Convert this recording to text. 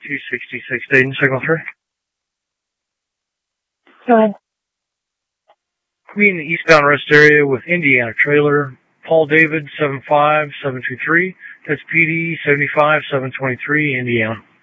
266 Dayton, signal 3. Go ahead. We in the eastbound rest area with Indiana trailer. Paul David 75723. That's PD 75723, Indiana.